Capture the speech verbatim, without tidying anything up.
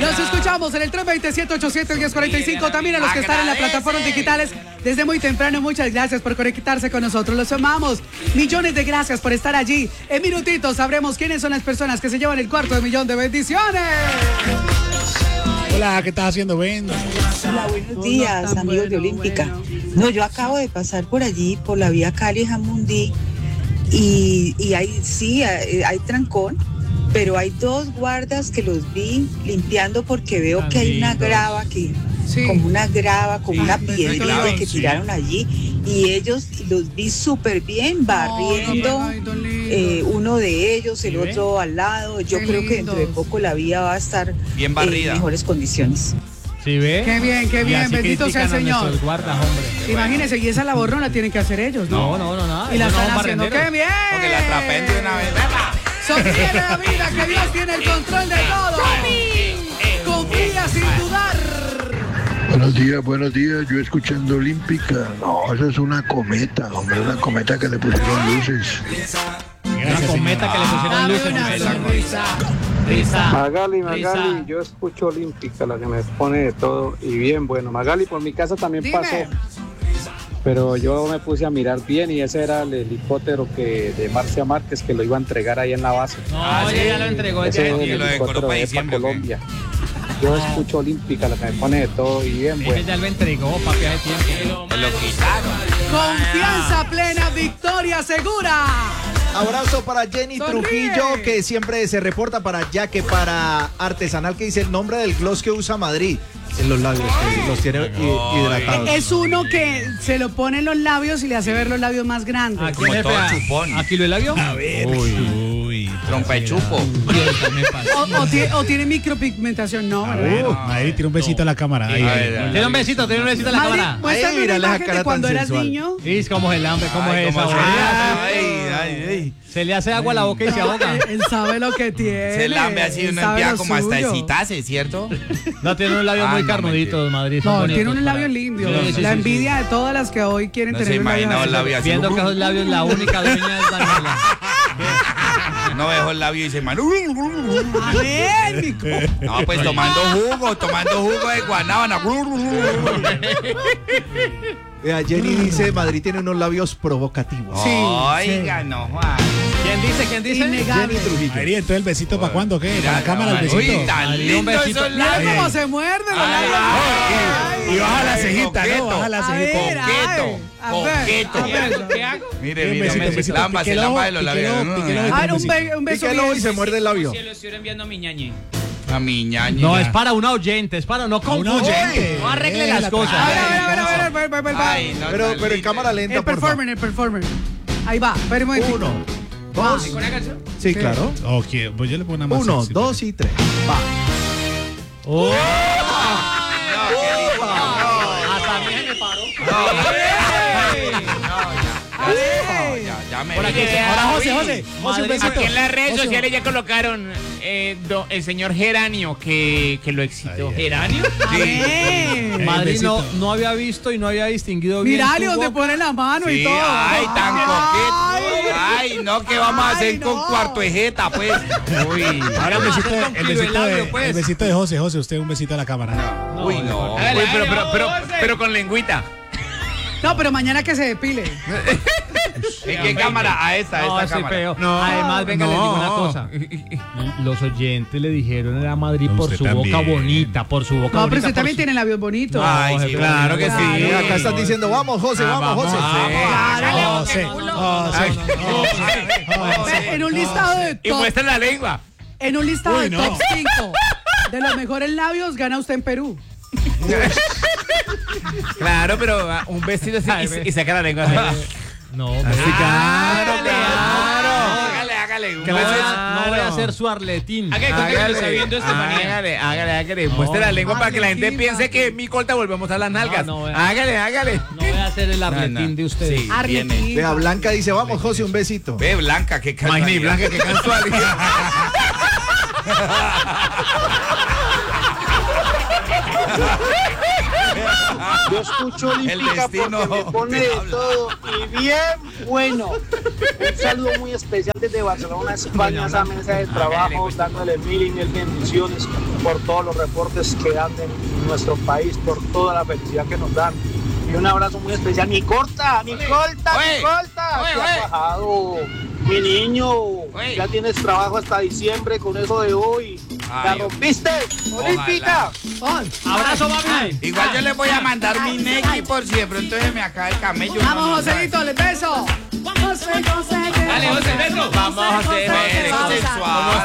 Los escuchamos en el tres dos siete, ocho siete, uno cero cuatro cinco. También a los que están en las plataformas digitales desde muy temprano. Muchas gracias por conectarse con nosotros. Los amamos. Millones de gracias por estar allí. En minutitos sabremos quiénes son las personas que se llevan el cuarto de millón de bendiciones. Hola, ¿qué estás haciendo, Ben? Hola, buenos días, amigos de Olímpica. No, yo acabo de pasar por allí, por la vía Cali Jamundí, y, y hay, sí, hay, hay trancón, pero hay dos guardas que los vi limpiando porque veo que hay una grava, que, Sí. como una grava, como Sí, una perfecto, piedrita León, que sí. tiraron allí, y ellos los vi súper bien barriendo. Ay, don lindo. Eh, uno de ellos, el ¿Sí ve? otro al lado. Yo Qué creo que dentro de lindos. poco la vía va a estar Bien barrida. en mejores condiciones. ¿Sí ve? Qué bien, qué Y bien, así bendito sea el critican a Señor. nuestros guardas, hombre. Imagínense, y esa labor no la tienen que hacer ellos, ¿no? No, no, no, nada. Y la Ellos no están son haciendo. barrenderos. ¡Qué bien! Porque la atrapen de una vez. Sonríe la vida, que Dios tiene el control de todo. Confía sin dudar. Buenos días, buenos días. Yo escuchando Olímpica. No, esa es una cometa, hombre, una cometa que le pusieron luces. Una cometa que le pusieron Dame luces. una Marcelo. sonrisa. Risa. Magali, Risa. Magali, yo escucho Olímpica, la que me expone de todo y bien bueno. Magali, por mi casa también Dime. pasó, pero yo me puse a mirar bien y ese era el helicóptero que de Marcia Márquez que lo iba a entregar ahí en la base. No, Ah, ella sí. ya lo entregó. Ese Ese es y el lo decoró helicóptero para de EPA diciembre, ¿o qué? Colombia. Yo escucho Olímpica, la que me pone de todo y bien ese bueno. ya lo entregó, papi, hace tiempo. Me lo quitaron. Confianza plena, victoria segura. Abrazo para Jenny Sonríe. Trujillo, que siempre se reporta para Yaque, para Artesanal, que dice el nombre del gloss que usa Madrid en los labios, que los tiene hi- hidratados. Es uno que se lo pone en los labios y le hace ver los labios más grandes. Aquí Como el todo jefe, chupón. ¿Aquí lo labio? A ver. Uy, uy. Trompechupo. O, o tiene, o tiene micropigmentación, no, ¿verdad? Uh, Madrid, tira un besito a la cámara. Ahí, A ahí. ver, a ver. Tiene un besito, tiene un besito en la Madrid, cámara. muéstrame Ay, una mira, la imagen cara de cuando tan eras sensual. niño. Y cómo es el hambre, cómo Ay, es cómo esa se- boca. ay, ay, ay. Se le hace agua a la boca y se ahoga. Él, él sabe lo que tiene. Se lambe así, él uno sabe empieza lo como hasta suyo. excitarse, ¿cierto? No, tiene unos labios Ah, muy no, carnuditos, Madrid. son No, bonitos tiene unos para- labios lindos. Sí, sí, la sí, envidia de todas las que hoy quieren No tener se un labio imagina así. un labio sí. así. Viendo que esos labios la única dueña es Daniela. No dejó el labio y se man. A ver, mi co- No, pues tomando jugo, tomando jugo de guanábana. Vea, Jenny dice Madrid tiene unos labios provocativos. Sí, Oiga, no, Juan. ¿Quién dice? ¿Quién dice? innegable. Jenny Trujillo. Madrid, entonces el besito para cuándo, ¿qué? Mira, Para la cámara el no, besito. uy, tan Madrid, un lindo besito. esos Mira labios. cómo se muerden los Ay, labios. ay, Y baja la ay, cejita, ¿no? coqueto. Baja la A cejita. ver, Coqueto, a ver, coqueto. a ver. ¿Qué hago? Mire, Un mire, besito, mire, besito. lámbase, Piquelo, lámbase los labios. piquelo, piquelo. A ver, un, be- un beso Píquelo bien. y se muerde el labio. Cielo, estoy enviando a mi ñañe. A mi ñaña. No, es para una oyente, es para no A una confundir. oyente. No arregle Eh, las la cosas. A ver, a ver, a ver, a ver, a ver, a ver, a ver, Ay, no, Pero, tan pero en lindo. cámara lenta, El por favor. performer, el performer. Ahí va, espera un momentito. Uno, dos. ¿Con una canción? Sí, claro. Ok, pues yo le pongo una más Uno, sexy. dos y tres. Va. Oh, No, qué lindo. hasta a mí se me paró. No, ya, ya me Por vi. aquí, ahora José, José. José, un besito. Aquí en las redes José. sociales ya colocaron eh, do- el señor Geranio que, que lo excitó. Ay, ay. ¿Geranio? A ver. Madrid besito. no, no había visto y no había distinguido bien. Mirale tu donde boca. pone la mano y Sí, todo. ay, tan coqueto. Ay, no, ¿qué vamos a Ay, hacer con no. cuarto de jeta, pues? Uy, Ahora el besito, Hacer con el kilo de besito, labio, de, pues. el besito de José. José, usted un besito a la cámara. uy, no. Hágale, Uy, hágale, pero, pero, pero, pero con lengüita. No, pero mañana que se depile. ¿En qué cámara? A esta, a No, esta soy cámara. feo. No, Además, venga, les digo una no. cosa. Los oyentes le dijeron a Madrid No, por usted su boca también. bonita, por su boca No, pero bonita. usted por también su- tiene labios bonitos. Ay, sí, claro que sí. Claro. Acá están diciendo, vamos, José, Ah, vamos, José. Claro. José, José, José. Ve, En un listado de Y top, muestra la lengua. en un listado Uy, de no. top cinco de los mejores labios gana usted en Perú. Claro, pero ah, un vestido así Ay, y, ve. y saca la lengua así. No, Así, pues, claro, Hágale, claro. Hágale, hágale. un no voy a- beso. no voy a hacer su arletín. Hágale, hágale, Hágale, sabiendo Estefanía. hágale, hágale, hágale. Muestre la lengua para que la gente Arlequín, piense que Arlequín. mi corta volvemos a las nalgas. no, vea. Hágale, hágale. No voy a hacer el arletín No, no. de ustedes. Sí. Arlequín. Vea, Blanca dice, vamos, José, un besito. Ve, Blanca, qué Imagínate, casualidad. Blanca, qué casualidad. Yo escucho El Olímpica destino porque me pone te de habla. todo y bien bueno. Un saludo muy especial desde Barcelona, España, esa mesa de trabajo, dándole mil y mil bendiciones por todos los reportes que dan de nuestro país, por toda la felicidad que nos dan. Y un abrazo muy especial. Mi corta, mi corta, Oye, mi corta. oye, ¿Qué oye. ha bajado? Mi niño, Oye. ya tienes trabajo hasta diciembre con eso de hoy. ¿La Ay, rompiste? Olímpica. Abrazo, mami. Igual yo les voy a mandar mi Neki por siempre, entonces me acaba el camello. Vamos, no, no, Joséito, les beso. José, José, Dale, José, beso. Vamos, José, José, José. sexual.